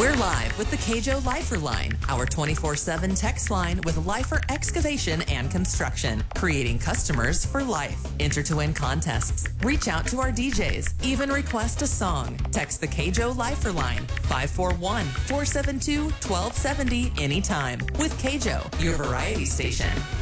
We're live with the Kjo Lifer Line, our 24/7 text line with Lifer Excavation and Construction, creating customers for life. Enter to win contests, reach out to our DJs, even request a song. Text the Kjo Lifer Line, 541-472-1270 anytime. With Kjo, your variety station.